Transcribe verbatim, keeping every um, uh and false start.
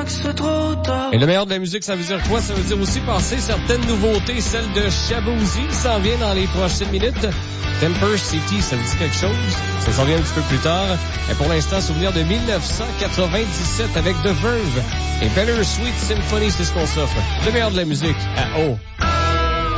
c'est trop tard. Et le meilleur de la musique, ça veut dire quoi? Ça veut dire aussi passer certaines nouveautés. Celle de Shabozy s'en vient dans les prochaines minutes. Temper City, ça vous dit quelque chose? Ça s'en vient un petit peu plus tard. Et pour l'instant, souvenir de dix-neuf cent quatre-vingt-dix-sept avec The Verve. Et Better Sweet Symphony, c'est ce qu'on s'offre. Le meilleur de la musique à O.